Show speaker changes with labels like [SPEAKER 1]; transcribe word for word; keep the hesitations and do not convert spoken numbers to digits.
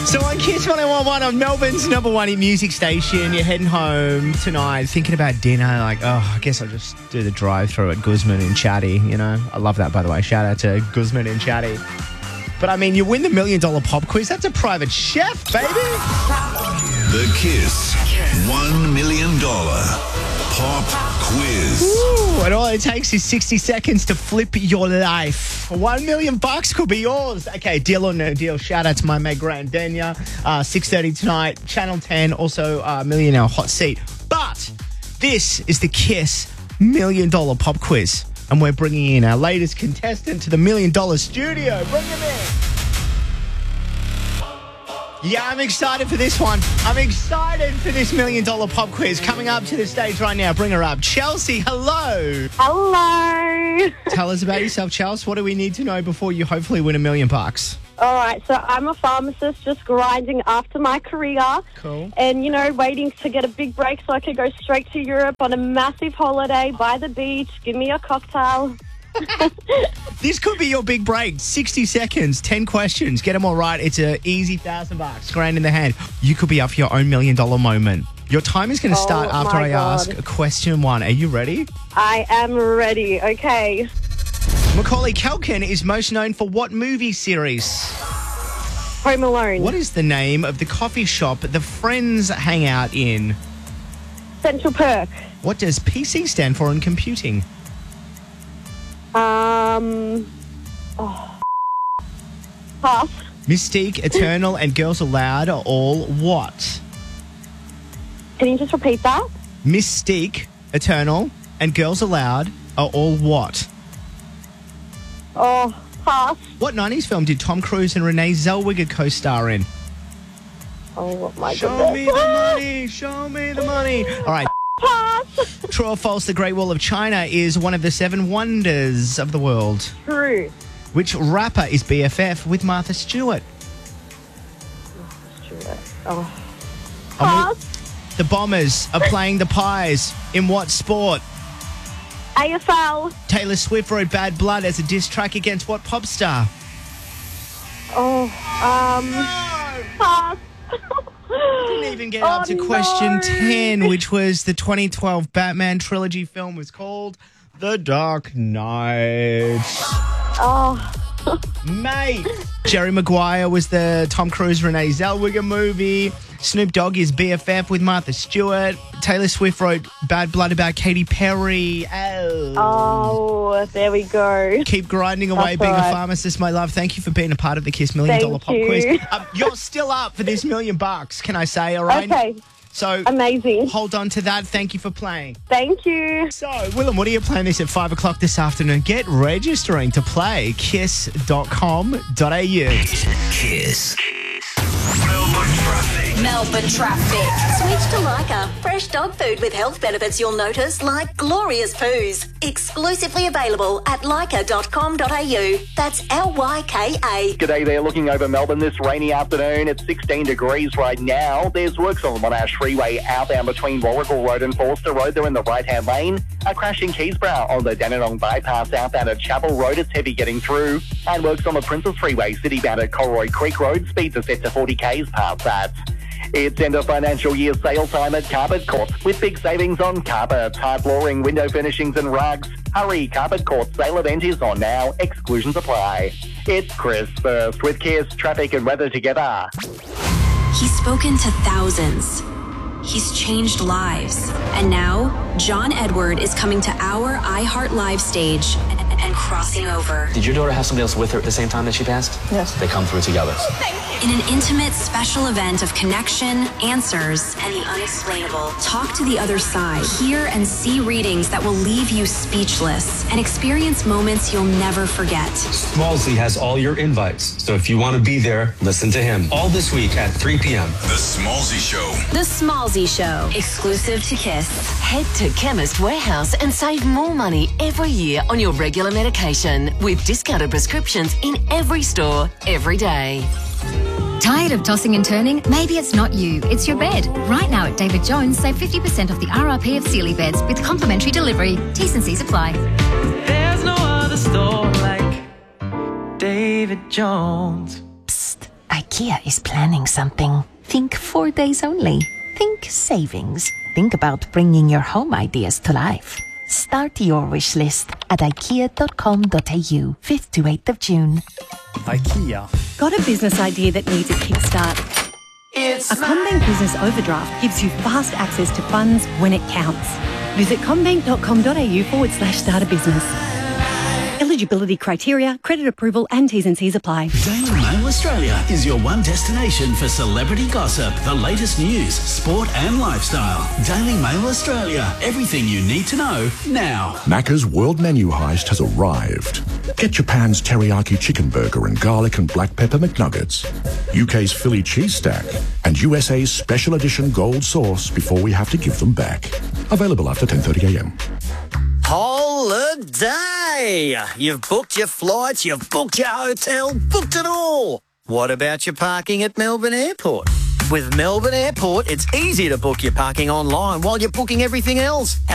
[SPEAKER 1] So on Kiss one oh one one on Melbourne's number one hit music station, you're heading home tonight thinking about dinner, like, oh, I guess I'll just do the drive-through at Guzman and Chatty, you know. I love that, by the way. Shout out to Guzman and Chatty. But, I mean, you win the Million Dollar Pop Quiz. That's a private chef, baby.
[SPEAKER 2] The Kiss one million dollars Pop Quiz.
[SPEAKER 1] Ooh, and all it takes is sixty seconds to flip your life. One million bucks could be yours. Okay, deal or no deal. Shout out to my mate Grant Denya. Uh, six thirty tonight, Channel ten, also uh, Millionaire Hot Seat. But this is the Kiss Million Dollar Pop Quiz. And we're bringing in our latest contestant to the Million Dollar Studio. Bring him in. Yeah, I'm excited for this one. I'm excited for this Million Dollar Pop Quiz. Coming up to the stage right now, bring her up. Chelsea, hello.
[SPEAKER 3] Hello.
[SPEAKER 1] Tell us about yourself, Chelsea. What do we need to know before you hopefully win a million bucks?
[SPEAKER 3] All right, so I'm a pharmacist just grinding after my career.
[SPEAKER 1] Cool.
[SPEAKER 3] And, you know, waiting to get a big break so I could go straight to Europe on a massive holiday by the beach. Give me a cocktail.
[SPEAKER 1] This could be your big break. sixty seconds, ten questions. Get them all right. It's an easy thousand bucks, grand in the hand. You could be up for your own million dollar moment. Your time is going to start
[SPEAKER 3] Oh,
[SPEAKER 1] after
[SPEAKER 3] my
[SPEAKER 1] I
[SPEAKER 3] God.
[SPEAKER 1] ask question one. Are you ready?
[SPEAKER 3] I am ready. Okay.
[SPEAKER 1] Macaulay Culkin is most known for what movie series?
[SPEAKER 3] Home Alone.
[SPEAKER 1] What is the name of the coffee shop the friends hang out in?
[SPEAKER 3] Central Perk.
[SPEAKER 1] What does P C stand for in computing?
[SPEAKER 3] Um. Oh. Pass.
[SPEAKER 1] Mystique, Eternal, and Girls Aloud are all what?
[SPEAKER 3] Can you just repeat that?
[SPEAKER 1] Mystique, Eternal, and Girls Aloud are all what?
[SPEAKER 3] Oh, pass.
[SPEAKER 1] What nineties film did Tom Cruise and Renee Zellweger co-star in?
[SPEAKER 3] Oh, my
[SPEAKER 1] Show
[SPEAKER 3] goodness.
[SPEAKER 1] me the money, show me the money. All right.
[SPEAKER 3] Pass.
[SPEAKER 1] True or false, the Great Wall of China is one of the seven wonders of the world?
[SPEAKER 3] True.
[SPEAKER 1] Which rapper is B F F with Martha Stewart?
[SPEAKER 3] Oh.
[SPEAKER 1] Um,
[SPEAKER 3] Pass.
[SPEAKER 1] The Bombers are playing the Pies in what sport?
[SPEAKER 3] A F L.
[SPEAKER 1] Taylor Swift wrote Bad Blood as a diss track against what pop star?
[SPEAKER 3] Oh, um, pass.
[SPEAKER 1] Didn't even get
[SPEAKER 3] Oh,
[SPEAKER 1] up to question
[SPEAKER 3] no.
[SPEAKER 1] ten, which was the twenty twelve Batman trilogy film was called The Dark Knight.
[SPEAKER 3] Oh,
[SPEAKER 1] Mate. Jerry Maguire was the Tom Cruise Renee Zellweger movie. Snoop Dogg is B F F with Martha Stewart. Taylor Swift wrote Bad Blood about Katy Perry. Oh.
[SPEAKER 3] oh, there we go.
[SPEAKER 1] Keep grinding away,
[SPEAKER 3] That's
[SPEAKER 1] being
[SPEAKER 3] all
[SPEAKER 1] a
[SPEAKER 3] right.
[SPEAKER 1] pharmacist, my love. Thank you for being a part of the Kiss Million
[SPEAKER 3] Thank
[SPEAKER 1] Dollar Pop
[SPEAKER 3] you.
[SPEAKER 1] Quiz. Um, you're still up for this million bucks, can I say, all right?
[SPEAKER 3] Okay,
[SPEAKER 1] So
[SPEAKER 3] amazing.
[SPEAKER 1] hold on to that. Thank you for playing.
[SPEAKER 3] Thank you.
[SPEAKER 1] So, Willem, what are you playing this at five o'clock this afternoon? Get registering to play kiss dot com dot a u.
[SPEAKER 2] Kiss. Melbourne traffic.
[SPEAKER 4] Melbourne traffic. Switch to Leica. Fresh dog food with health benefits you'll notice, like glorious poos. Exclusively available at leica dot com dot a u. That's L Y K A.
[SPEAKER 5] G'day there, looking over Melbourne this rainy afternoon. It's sixteen degrees right now. There's works on the Monash Freeway outbound between Warrigal Road and Forster Road. They're in the right-hand lane. A crash in Keysborough on the Dandenong Bypass outbound at Chapel Road. It's heavy getting through. And works on the Princess Freeway citybound at Colroy Creek Road. Speeds are set to forty k's past that. It's end of financial year sale time at Carpet Court with big savings on carpet, hard flooring, window furnishings and rugs. Hurry, Carpet Court sale event is on now. Exclusions apply. It's Chris first with Kiss, traffic and weather together.
[SPEAKER 6] He's spoken to thousands. He's changed lives. And now, John Edward is coming to our iHeart Live stage and, and crossing over.
[SPEAKER 7] Did your daughter have somebody else with her at the same time that she passed?
[SPEAKER 3] Yes.
[SPEAKER 7] They come through together.
[SPEAKER 6] In an intimate, special event of connection, answers, and the unexplainable. Talk to the other side. Hear and see readings that will leave you speechless and experience moments you'll never forget.
[SPEAKER 8] Smallsy has all your invites, so if you want to be there, listen to him. All this week at three p.m.
[SPEAKER 2] The Smallsy Show.
[SPEAKER 6] The Smallsy Show, exclusive to Kiss.
[SPEAKER 9] Head to Chemist Warehouse and save more money every year on your regular medication with discounted prescriptions in every store, every day.
[SPEAKER 10] Tired of tossing and turning? Maybe it's not you, it's your bed. Right now at David Jones, save fifty percent off the R R P of Sealy beds with complimentary delivery. T's and C's apply.
[SPEAKER 11] There's no other store like David Jones.
[SPEAKER 10] Psst, I
[SPEAKER 11] IKEA is planning something. Think four days only. Think savings. Think about bringing your home ideas to life. Start your wish list at ikea dot com dot a u, fifth to eighth of June.
[SPEAKER 12] IKEA. Got a business idea that needs a kickstart? It's a CommBank Business Overdraft gives you fast access to funds when it counts. Visit commbank dot com dot a u forward slash start a business. Eligibility criteria, credit approval and T's and C's apply.
[SPEAKER 13] Daily Mail Australia is your one destination for celebrity gossip, the latest news, sport and lifestyle. Daily Mail Australia. Everything you need to know now.
[SPEAKER 14] Macca's World Menu Heist has arrived. Get Japan's teriyaki chicken burger and garlic and black pepper McNuggets, U K's Philly cheese stack, and U S A's special edition gold sauce before we have to give them back. Available after ten thirty a m.
[SPEAKER 15] Holiday! You've booked your flights, you've booked your hotel, booked it all. What about your parking at Melbourne Airport? With Melbourne Airport, it's easy to book your parking online while you're booking everything else.